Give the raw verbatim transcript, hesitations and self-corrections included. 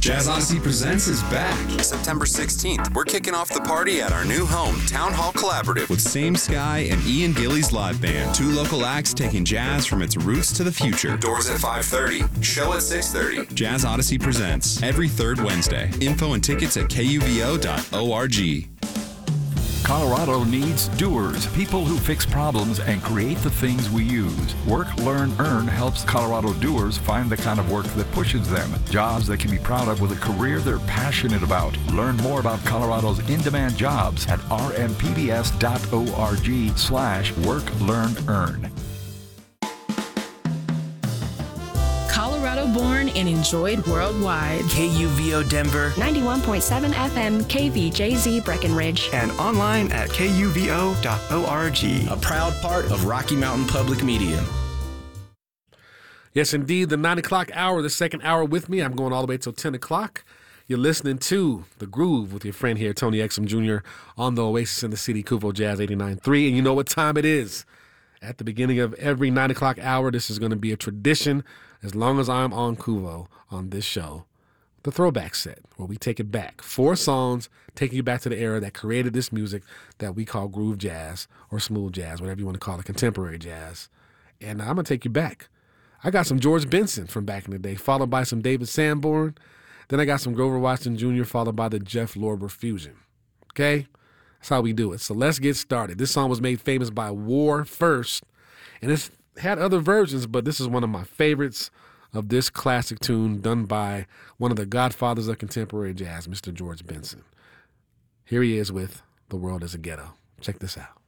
Jazz Odyssey Presents is back. September sixteenth, we're kicking off the party at our new home, Town Hall Collaborative. With Same Sky and Ian Gillies Live Band. Two local acts taking jazz from its roots to the future. Doors at five thirty, show at six thirty. Jazz Odyssey Presents, every third Wednesday. Info and tickets at K U V O dot org. Colorado needs doers, people who fix problems and create the things we use. Work, Learn, Earn helps Colorado doers find the kind of work that pushes them. Jobs they can be proud of with a career they're passionate about. Learn more about Colorado's in-demand jobs at r m p b s dot org slash work, learn, earn. Colorado born and enjoyed worldwide. K U V O Denver, ninety-one point seven F M, K V J Z Breckenridge, and online at k u v o dot org. A proud part of Rocky Mountain Public Media. Yes, indeed, the nine o'clock hour, the second hour with me. I'm going all the way till ten o'clock. You're listening to The Groove with your friend here, Tony Exum Junior, on the Oasis in the City, Kuvo Jazz eighty-nine point three. And you know what time it is. At the beginning of every nine o'clock hour, this is going to be a tradition as long as I'm on Kuvo on this show. The Throwback Set, where we take it back. Four songs taking you back to the era that created this music that we call groove jazz or smooth jazz, whatever you want to call it, contemporary jazz. And I'm going to take you back. I got some George Benson from back in the day, followed by some David Sanborn. Then I got some Grover Washington Junior, followed by the Jeff Lorber Fusion. Okay? That's how we do it. So let's get started. This song was made famous by War First, and it's had other versions, but this is one of my favorites of this classic tune done by one of the godfathers of contemporary jazz, Mister George Benson. Here he is with The World is a Ghetto. Check this out.